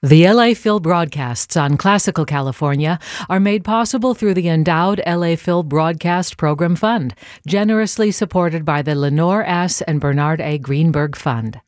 The LA Phil broadcasts on Classical California are made possible through the endowed LA Phil Broadcast Program Fund, generously supported by the Lenore S. and Bernard A. Greenberg Fund.